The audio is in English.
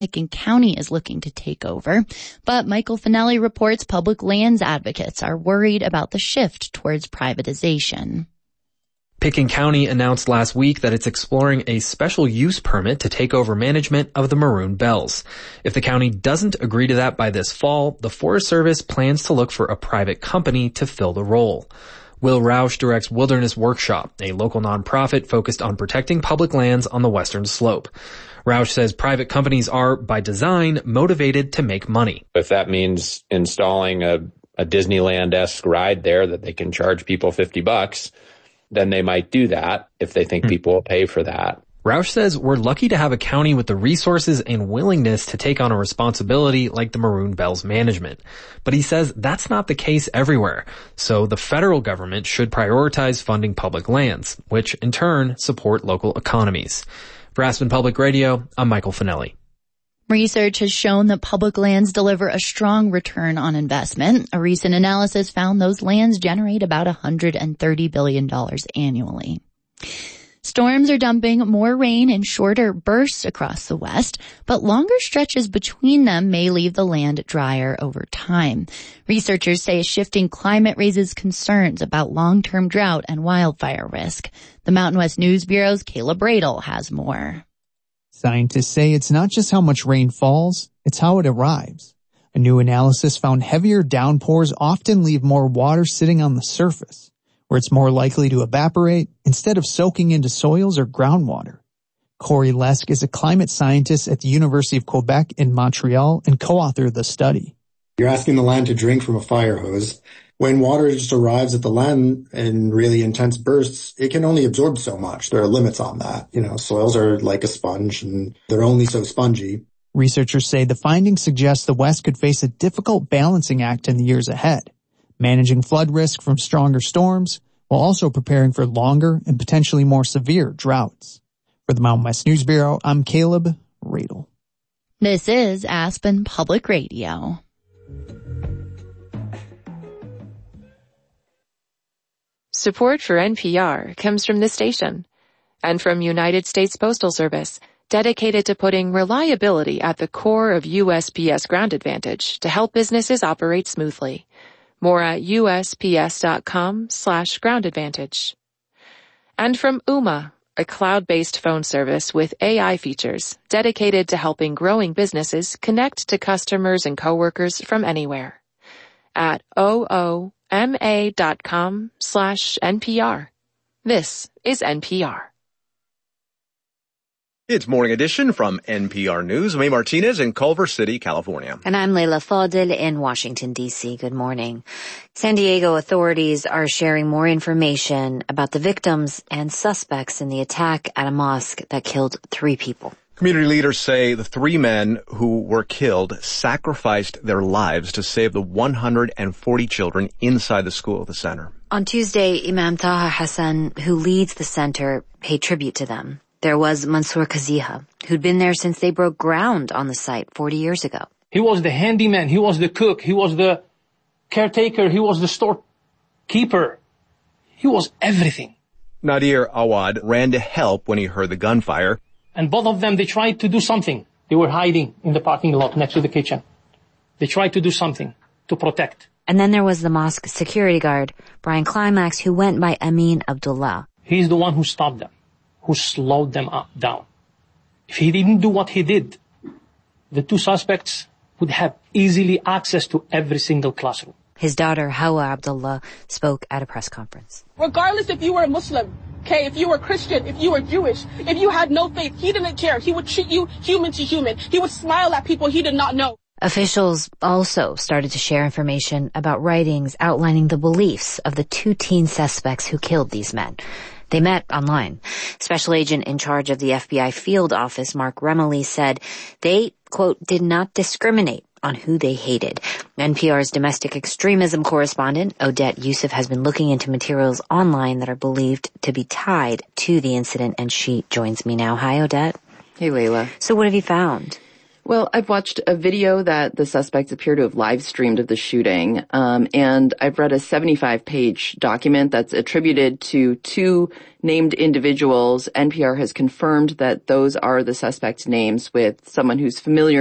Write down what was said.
Picken County is looking to take over. But Michael Finelli reports public lands advocates are worried about the shift towards privatization. Picken County announced last week that it's exploring a special use permit to take over management of the Maroon Bells. If the county doesn't agree to that by this fall, the Forest Service plans to look for a private company to fill the role. Will Roush directs Wilderness Workshop, a local nonprofit focused on protecting public lands on the western slope. Roush says private companies are, by design, motivated to make money. If that means installing a Disneyland-esque ride there that they can charge people $50, then they might do that if they think people will pay for that. Roush says we're lucky to have a county with the resources and willingness to take on a responsibility like the Maroon Bells management. But he says that's not the case everywhere. So the federal government should prioritize funding public lands, which in turn support local economies. For Aspen Public Radio, I'm Michael Finelli. Research has shown that public lands deliver a strong return on investment. A recent analysis found those lands generate about $130 billion annually. Storms are dumping more rain in shorter bursts across the west, but longer stretches between them may leave the land drier over time. Researchers say a shifting climate raises concerns about long-term drought and wildfire risk. The Mountain West News Bureau's Caleb Radel has more. Scientists say it's not just how much rain falls, it's how it arrives. A new analysis found heavier downpours often leave more water sitting on the surface, where it's more likely to evaporate instead of soaking into soils or groundwater. Corey Lesk is a climate scientist at the University of Quebec in Montreal and co-authored the study. You're asking the land to drink from a fire hose. When water just arrives at the land in really intense bursts, it can only absorb so much. There are limits on that. Soils are like a sponge and they're only so spongy. Researchers say the findings suggest the West could face a difficult balancing act in the years ahead, managing flood risk from stronger storms while also preparing for longer and potentially more severe droughts. For the Mountain West News Bureau, I'm Caleb Radel. This is Aspen Public Radio. Support for NPR comes from this station and from United States Postal Service, dedicated to putting reliability at the core of USPS Ground Advantage to help businesses operate smoothly. More at USPS.com/groundadvantage. And from Ooma, a cloud-based phone service with AI features dedicated to helping growing businesses connect to customers and coworkers from anywhere. At ooma.com/NPR. This is NPR. It's Morning Edition from NPR News. I'm May Martinez in Culver City, California. And I'm Leila Fadel in Washington, D.C. Good morning. San Diego authorities are sharing more information about the victims and suspects in the attack at a mosque that killed 3 people. Community leaders say the 3 men who were killed sacrificed their lives to save the 140 children inside the school at the center. On Tuesday, Imam Taha Hassan, who leads the center, paid tribute to them. There was Mansour Kaziha, who'd been there since they broke ground on the site 40 years ago. He was the handyman, he was the cook, he was the caretaker, he was the storekeeper. He was everything. Nadir Awad ran to help when he heard the gunfire. And both of them, they tried to do something. They were hiding in the parking lot next to the kitchen. They tried to do something to protect. And then there was the mosque security guard, Brian Climax, who went by Amin Abdullah. He's the one who stopped them, who slowed them down. If he didn't do what he did, the 2 suspects would have easily access to every single classroom. His daughter, Hawa Abdullah, spoke at a press conference. Regardless if you were a Muslim, if you were Christian, if you were Jewish, if you had no faith, he didn't care. He would treat you human to human. He would smile at people he did not know. Officials also started to share information about writings outlining the beliefs of the 2 teen suspects who killed these men. They met online. Special agent in charge of the FBI field office, Mark Remley, said they, quote, did not discriminate on who they hated. NPR's domestic extremism correspondent, Odette Yusuf, has been looking into materials online that are believed to be tied to the incident, and she joins me now. Hi, Odette. Hey, Layla. So what have you found? Well, I've watched a video that the suspects appear to have live streamed of the shooting, and I've read a 75-page document that's attributed to 2 named individuals. NPR has confirmed that those are the suspects' names with someone who's familiar